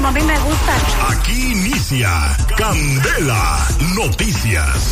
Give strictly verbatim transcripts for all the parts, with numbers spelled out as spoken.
como a mí me gusta. Aquí inicia Candela Noticias.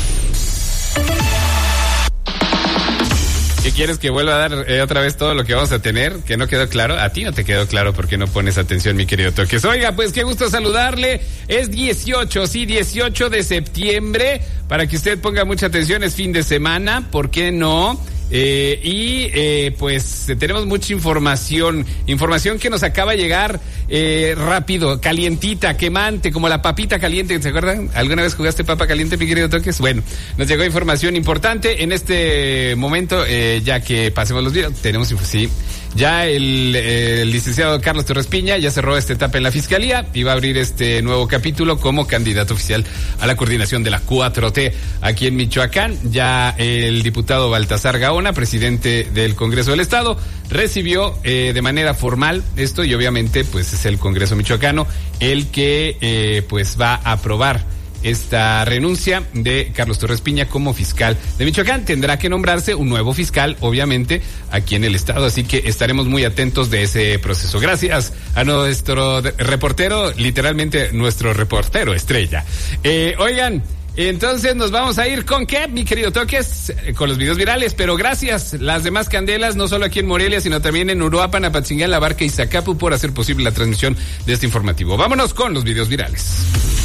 ¿Qué quieres, que vuelva a dar eh, otra vez todo lo que vamos a tener? ¿Que no quedó claro? A ti no te quedó claro porque no pones atención, mi querido Toques. Oiga, pues qué gusto saludarle. Es dieciocho, sí, dieciocho de septiembre. Para que usted ponga mucha atención, es fin de semana, ¿por qué no? Eh, y eh, pues tenemos mucha información, información que nos acaba de llegar eh, rápido, calientita, quemante, como la papita caliente. ¿Se acuerdan? ¿Alguna vez jugaste papa caliente, mi querido Toques? Bueno, nos llegó información importante en este momento, eh, ya que pasemos los videos, tenemos sí. Ya el, el licenciado Carlos Torres Piña ya cerró esta etapa en la Fiscalía y va a abrir este nuevo capítulo como candidato oficial a la coordinación de la cuatro T aquí en Michoacán. Ya el diputado Baltasar Gaona, presidente del Congreso del Estado, recibió eh, de manera formal esto y obviamente pues es el Congreso michoacano el que eh, pues va a aprobar esta renuncia de Carlos Torres Piña como fiscal de Michoacán. Tendrá que nombrarse un nuevo fiscal, obviamente, aquí en el estado, así que estaremos muy atentos de ese proceso. Gracias a nuestro reportero, literalmente nuestro reportero estrella. Eh, oigan, entonces nos vamos a ir con qué, mi querido Toques, con los videos virales, pero gracias las demás candelas, no solo aquí en Morelia, sino también en Uruapan, Apatzingán, La Barca y Zacapu por hacer posible la transmisión de este informativo. Vámonos con los videos virales.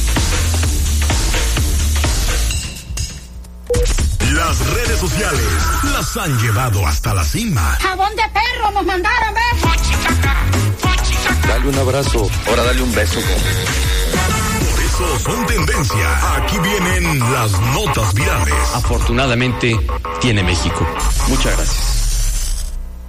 Las redes sociales las han llevado hasta la cima. Jabón de perro nos mandaron, ¿ves? Dale un abrazo, ahora dale un beso. Por eso son tendencia. Aquí vienen las notas virales. Afortunadamente tiene México. Muchas gracias.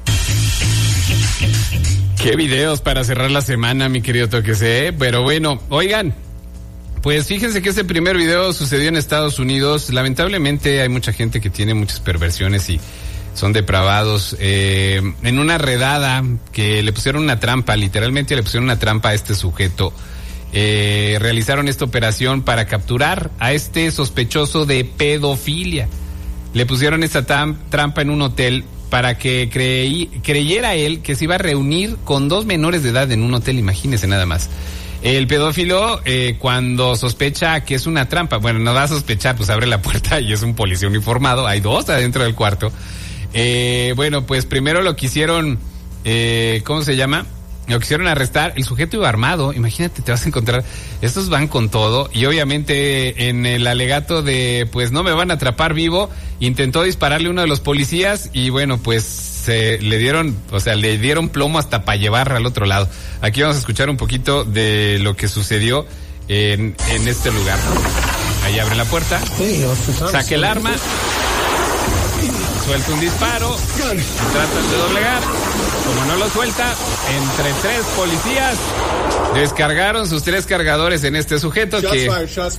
Qué videos para cerrar la semana, mi querido Toques, ¿eh? Pero bueno, oigan, pues fíjense que este primer video sucedió en Estados Unidos. Lamentablemente hay mucha gente que tiene muchas perversiones y son depravados. Eh, en una redada que le pusieron una trampa, literalmente le pusieron una trampa a este sujeto. Eh, realizaron esta operación para capturar a este sospechoso de pedofilia. Le pusieron esta tam- trampa en un hotel para que creí, creyera él que se iba a reunir con dos menores de edad en un hotel, imagínese nada más. El pedófilo, eh, cuando sospecha que es una trampa, bueno, no va a sospechar, pues abre la puerta y es un policía uniformado, hay dos adentro del cuarto. Eh, bueno, pues primero lo quisieron, eh, ¿cómo se llama? Lo quisieron arrestar, el sujeto iba armado, imagínate, te vas a encontrar, estos van con todo, y obviamente en el alegato de, pues no me van a atrapar vivo, intentó dispararle a uno de los policías, y bueno, pues se le dieron, o sea, le dieron plomo hasta para llevar al otro lado. Aquí vamos a escuchar un poquito de lo que sucedió en, en este lugar. Ahí abre la puerta, saca el arma, suelta un disparo, tratan de doblegar, como no lo suelta, entre tres policías descargaron sus tres cargadores en este sujeto que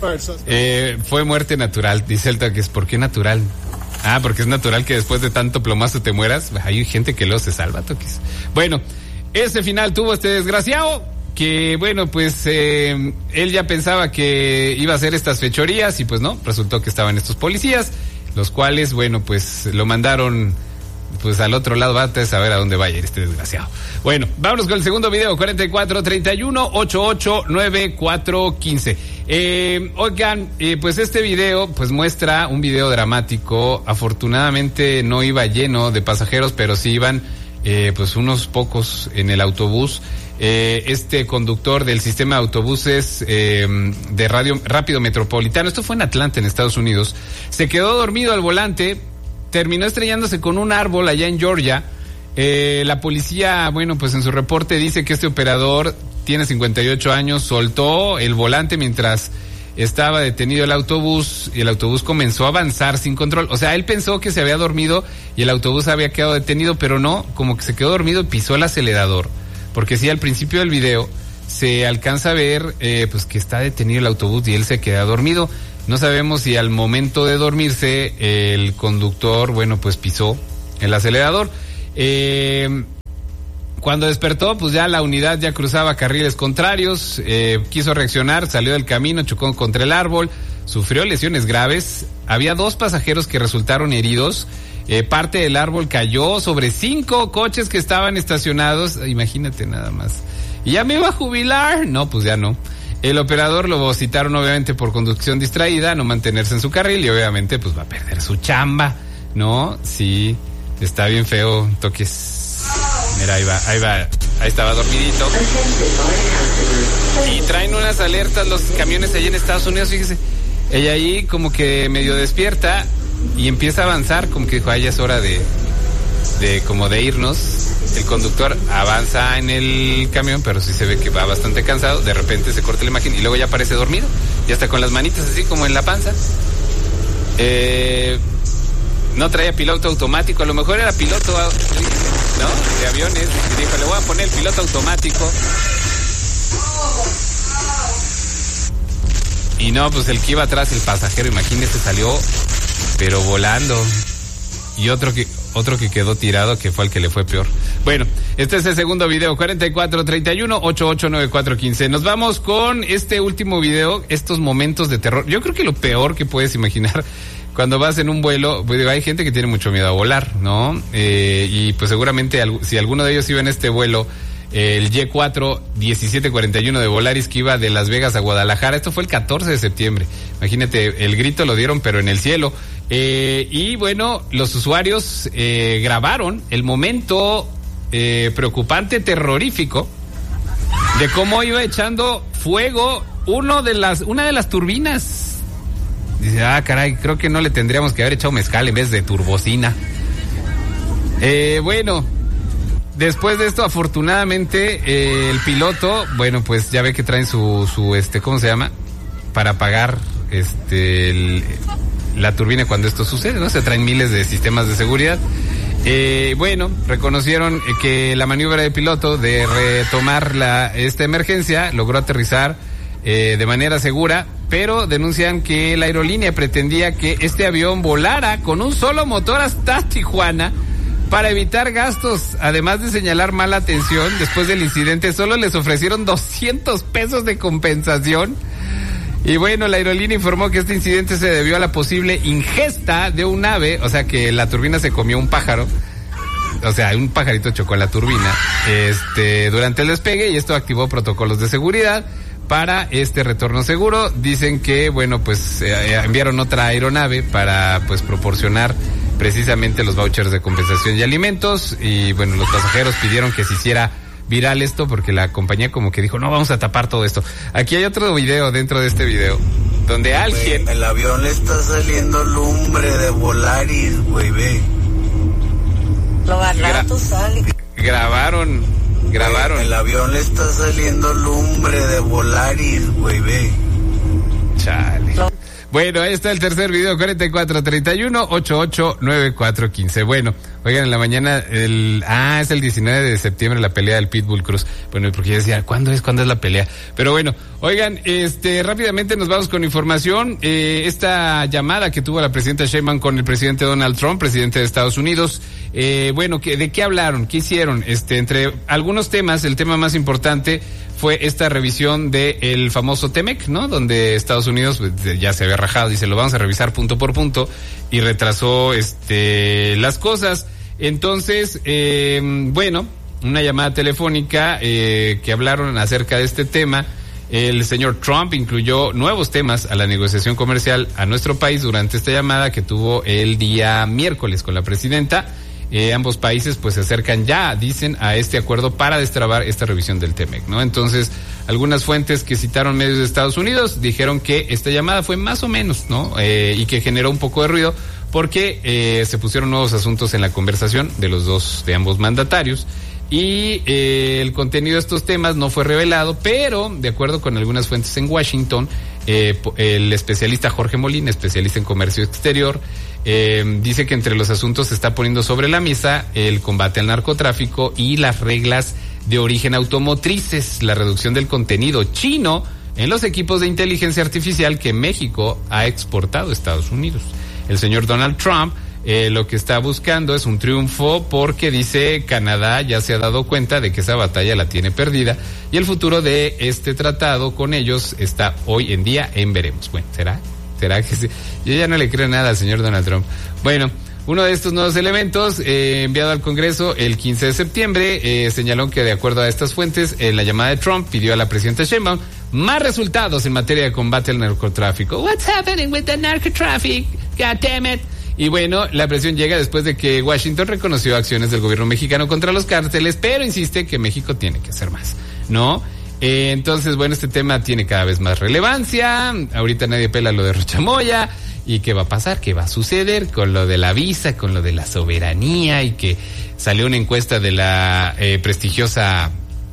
eh, fue muerte natural. Dice el Toques, ¿por qué natural? Ah, porque es natural que después de tanto plomazo te mueras. Hay gente que luego se salva, Toques. Bueno, ese final tuvo este desgraciado que, bueno, pues eh, él ya pensaba que iba a hacer estas fechorías y pues no, resultó que estaban estos policías, los cuales, bueno, pues lo mandaron pues al otro lado. Va a saber a dónde va a ir este desgraciado. Bueno, vámonos con el segundo video, cuarenta y cuatro, treinta y uno, ochenta y ocho, noventa y cuatro, quince. Eh, oigan, eh, pues este video pues muestra un video dramático. Afortunadamente no iba lleno de pasajeros, pero sí iban eh, pues unos pocos en el autobús. Eh, este conductor del sistema de autobuses eh, de radio rápido metropolitano, esto fue en Atlanta, en Estados Unidos, se quedó dormido al volante, terminó estrellándose con un árbol allá en Georgia. Eh, la policía, bueno, pues en su reporte dice que este operador tiene cincuenta y ocho años, soltó el volante mientras estaba detenido el autobús y el autobús comenzó a avanzar sin control. O sea, él pensó que se había dormido y el autobús había quedado detenido, pero no, como que se quedó dormido y pisó el acelerador. Porque sí, al principio del video se alcanza a ver eh, pues que está detenido el autobús y él se queda dormido. No sabemos si al momento de dormirse eh, el conductor, bueno, pues pisó el acelerador. Eh, cuando despertó, pues ya la unidad ya cruzaba carriles contrarios, eh, quiso reaccionar, salió del camino, chocó contra el árbol, sufrió lesiones graves. Había dos pasajeros que resultaron heridos. Eh, parte del árbol cayó sobre cinco coches que estaban estacionados, imagínate nada más. Y ya me iba a jubilar. No, pues ya no. El operador lo citaron obviamente por conducción distraída, no mantenerse en su carril y obviamente pues va a perder su chamba, ¿no? Sí, está bien feo, Toques. Mira, ahí va, ahí va, ahí estaba dormidito. Y traen unas alertas los camiones allí en Estados Unidos, fíjese. Ella ahí como que medio despierta y empieza a avanzar, como que dijo, ah, ya es hora de, de como de irnos. El conductor avanza en el camión, pero sí se ve que va bastante cansado. De repente se corta la imagen y luego ya aparece dormido. Y hasta con las manitas así como en la panza. Eh, no traía piloto automático. A lo mejor era piloto, ¿no? De aviones. Y dijo, le voy a poner el piloto automático. Y no, pues el que iba atrás, el pasajero, imagínese, salió, pero volando. Y otro que... Otro que quedó tirado, que fue el que le fue peor. Bueno, este es el segundo video, cuarenta y cuatro treinta y uno ochenta y ocho noventa y cuatro quince. Nos vamos con este último video, estos momentos de terror. Yo creo que lo peor que puedes imaginar cuando vas en un vuelo, pues hay gente que tiene mucho miedo a volar, ¿no? Eh, y pues seguramente si alguno de ellos iba en este vuelo, el Y cuatro diecisiete cuarenta y uno de Volaris que iba de Las Vegas a Guadalajara, esto fue el catorce de septiembre. Imagínate, el grito lo dieron, pero en el cielo. Eh, y bueno, los usuarios eh, grabaron el momento eh, preocupante, terrorífico, de cómo iba echando fuego uno de las, una de las turbinas. Dice, ah, caray, creo que no le tendríamos que haber echado mezcal en vez de turbocina. Eh, bueno, después de esto, afortunadamente, eh, el piloto, bueno, pues ya ve que traen su, su, este, ¿cómo se llama? Para apagar, este, el... la turbina cuando esto sucede, ¿no? Se traen miles de sistemas de seguridad. Eh, bueno, reconocieron que la maniobra de piloto de retomar la esta emergencia logró aterrizar eh, de manera segura, pero denuncian que la aerolínea pretendía que este avión volara con un solo motor hasta Tijuana para evitar gastos. Además de señalar mala atención, después del incidente solo les ofrecieron doscientos pesos de compensación. Y bueno, la aerolínea informó que este incidente se debió a la posible ingesta de un ave, o sea que la turbina se comió un pájaro, o sea, un pajarito chocó la turbina, este, durante el despegue, y esto activó protocolos de seguridad para este retorno seguro. Dicen que, bueno, pues eh, enviaron otra aeronave para, pues, proporcionar precisamente los vouchers de compensación y alimentos, y bueno, los pasajeros pidieron que se hiciera viral esto porque la compañía como que dijo, no, vamos a tapar todo esto. Aquí hay otro video dentro de este video donde alguien... Wey, el avión le está saliendo lumbre de Volaris, güey, ve. Lo barato Gra- sale. Grabaron, grabaron. Wey, el avión le está saliendo lumbre de Volaris, güey, ve. Chale. Lo- Bueno, ahí está el tercer video, cuarenta y cuatro treinta y uno ochenta y ocho noventa y cuatro quince. Bueno, oigan, en la mañana, el, ah, es el diecinueve de septiembre la pelea del Pitbull Cruz. Bueno, porque yo decía, ¿cuándo es? ¿Cuándo es la pelea? Pero bueno, oigan, este, rápidamente nos vamos con información. Eh, esta llamada que tuvo la presidenta Sheinbaum con el presidente Donald Trump, presidente de Estados Unidos. Eh, bueno, ¿qué, ¿de qué hablaron? ¿Qué hicieron? Este, entre algunos temas, el tema más importante fue esta revisión de el famoso T-MEC, ¿no? Donde Estados Unidos pues, ya se había rajado, dice, lo vamos a revisar punto por punto, y retrasó este las cosas. Entonces, eh, bueno, una llamada telefónica eh, que hablaron acerca de este tema. El señor Trump incluyó nuevos temas a la negociación comercial a nuestro país durante esta llamada que tuvo el día miércoles con la presidenta. Eh, ambos países pues se acercan ya, dicen, a este acuerdo para destrabar esta revisión del T-MEC, ¿no? Entonces, algunas fuentes que citaron medios de Estados Unidos dijeron que esta llamada fue más o menos, ¿no? Eh, y que generó un poco de ruido porque eh, se pusieron nuevos asuntos en la conversación de los dos, de ambos mandatarios. Y eh, el contenido de estos temas no fue revelado, pero de acuerdo con algunas fuentes en Washington, eh, el especialista Jorge Molina, especialista en comercio exterior, eh, dice que entre los asuntos se está poniendo sobre la mesa el combate al narcotráfico y las reglas de origen automotrices, la reducción del contenido chino en los equipos de inteligencia artificial que México ha exportado a Estados Unidos. El señor Donald Trump Eh, lo que está buscando es un triunfo porque dice Canadá ya se ha dado cuenta de que esa batalla la tiene perdida y el futuro de este tratado con ellos está hoy en día en veremos. Bueno, ¿será? ¿Será que sí? Yo ya no le creo nada al señor Donald Trump. Bueno, Uno de estos nuevos elementos, eh, enviado al Congreso el quince de septiembre, eh, señaló que de acuerdo a estas fuentes, en la llamada de Trump pidió a la presidenta Sheinbaum más resultados en materia de combate al narcotráfico. What's happening with the narcotraffic? God damn it. Y bueno, la presión llega después de que Washington reconoció acciones del gobierno mexicano contra los cárteles, pero insiste que México tiene que hacer más, ¿no? Eh, entonces, bueno, este tema tiene cada vez más relevancia. Ahorita nadie pela lo de Rochamoya. ¿Y qué va a pasar? ¿Qué va a suceder con lo de la visa, con lo de la soberanía? Y que salió una encuesta de la eh, prestigiosa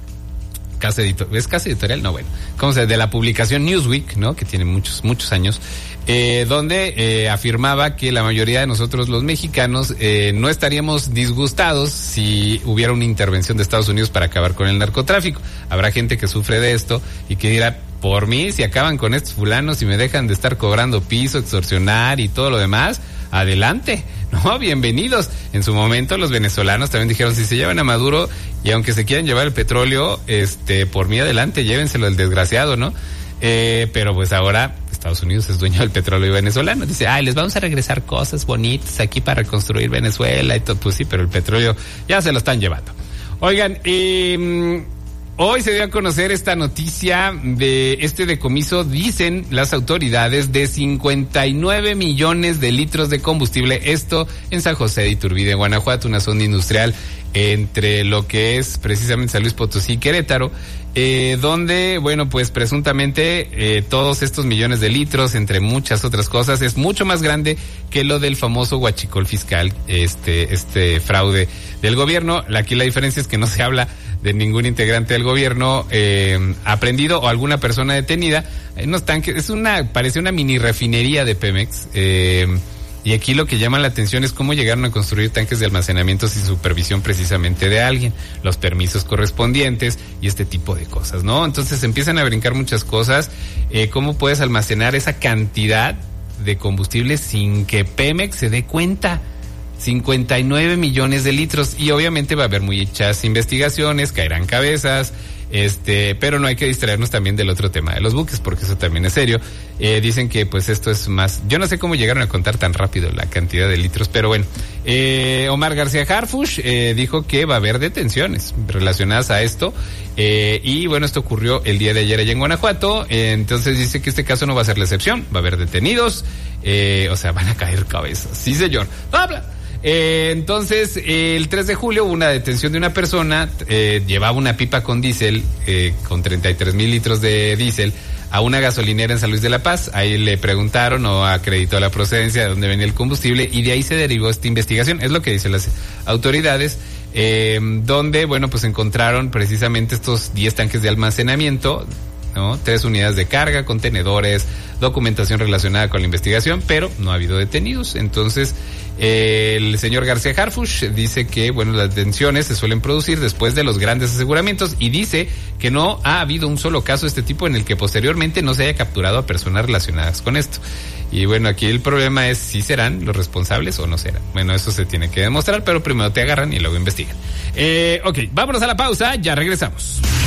casa editorial, ¿es casa editorial? No, bueno, ¿cómo se? De la publicación Newsweek, ¿no? Que tiene muchos, muchos años, eh, donde eh, afirmaba que la mayoría de nosotros los mexicanos eh, no estaríamos disgustados si hubiera una intervención de Estados Unidos para acabar con el narcotráfico. Habrá gente que sufre de esto y que dirá, por mí, si acaban con estos fulanos y me dejan de estar cobrando piso, extorsionar y todo lo demás, adelante, ¿no? Bienvenidos. En su momento los venezolanos también dijeron, si se llevan a Maduro y aunque se quieran llevar el petróleo, este, por mí adelante, llévenselo el desgraciado, ¿no? Eh, pero pues ahora Estados Unidos es dueño del petróleo venezolano. Dice, ay, les vamos a regresar cosas bonitas aquí para reconstruir Venezuela y todo. Pues sí, pero el petróleo ya se lo están llevando. Oigan, eh... hoy se dio a conocer esta noticia de este decomiso, dicen las autoridades, de cincuenta y nueve millones de litros de combustible. Esto en San José de Iturbide, Guanajuato, una zona industrial entre lo que es precisamente San Luis Potosí y Querétaro, eh, donde, bueno, pues presuntamente eh, todos estos millones de litros, entre muchas otras cosas, es mucho más grande que lo del famoso huachicol fiscal, este, este fraude del gobierno. Aquí la diferencia es que no se habla de ningún integrante del gobierno eh, aprendido o alguna persona detenida. Hay unos tanques, es una, parece una mini refinería de Pemex, eh, y aquí lo que llama la atención es cómo llegaron a construir tanques de almacenamiento sin supervisión precisamente de alguien, los permisos correspondientes y este tipo de cosas, ¿no? Entonces empiezan a brincar muchas cosas, eh, cómo puedes almacenar esa cantidad de combustible sin que Pemex se dé cuenta. cincuenta y nueve millones de litros, y obviamente va a haber muchas investigaciones, caerán cabezas, este, pero no hay que distraernos también del otro tema de los buques, porque eso también es serio. Eh, dicen que pues esto es más, yo no sé cómo llegaron a contar tan rápido la cantidad de litros, pero bueno. Eh, Omar García Harfuch eh, dijo que va a haber detenciones relacionadas a esto, eh, y bueno, esto ocurrió el día de ayer allá en Guanajuato, eh, entonces dice que este caso no va a ser la excepción, va a haber detenidos, eh, o sea, van a caer cabezas. Sí, señor. ¡Habla! Eh, entonces, eh, el tres de julio hubo una detención de una persona, eh, llevaba una pipa con diésel, eh, con treinta y tres mil litros de diésel, a una gasolinera en San Luis de la Paz. Ahí le preguntaron o acreditó la procedencia de dónde venía el combustible, y de ahí se derivó esta investigación, es lo que dicen las autoridades, eh, donde, bueno, pues encontraron precisamente estos diez tanques de almacenamiento, ¿no? Tres unidades de carga, contenedores, documentación relacionada con la investigación, pero no ha habido detenidos. Entonces, eh, el señor García Harfuch dice que, bueno, las detenciones se suelen producir después de los grandes aseguramientos, y dice que no ha habido un solo caso de este tipo en el que posteriormente no se haya capturado a personas relacionadas con esto. Y bueno, aquí el problema es si serán los responsables o no serán. Bueno, eso se tiene que demostrar, pero primero te agarran y luego investigan. Eh, ok, vámonos a la pausa, ya regresamos.